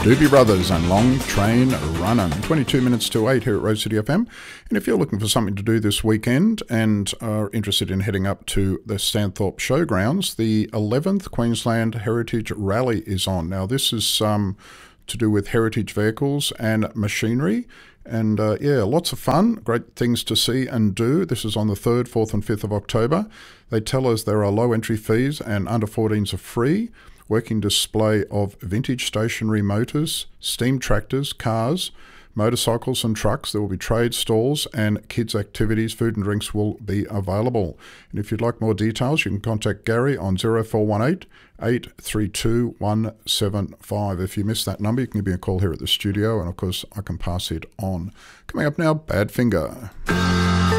Doobie Brothers and Long Train Runnin'. 22 minutes to 8 here at Rose City FM. And if you're looking for something to do this weekend and are interested in heading up to the Stanthorpe Showgrounds, the 11th Queensland Heritage Rally is on. Now, this is to do with heritage vehicles and machinery. And lots of fun, great things to see and do. This is on the 3rd, 4th and 5th of October. They tell us there are low entry fees and under 14s are free. Working display of vintage stationary motors, steam tractors, cars, motorcycles and trucks. There will be trade stalls and kids activities. Food and drinks will be available. And if you'd like more details, you can contact Gary on 0418 832 175. If you missed that number, you can give me a call here at the studio, and of course I can pass it on. Coming up now, Badfinger.